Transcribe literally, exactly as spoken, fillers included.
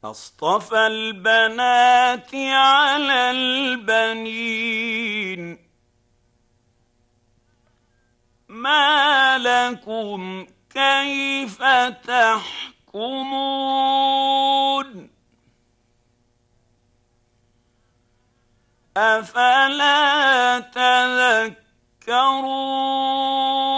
أصطفى البنات على البنين ما لكم كيف تحكمون أفلا تذكرون